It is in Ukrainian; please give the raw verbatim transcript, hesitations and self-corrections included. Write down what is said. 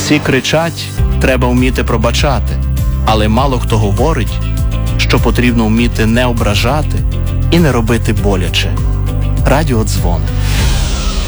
Всі кричать, треба вміти пробачати, але мало хто говорить, що потрібно вміти не ображати і не робити боляче. Радіодзвон.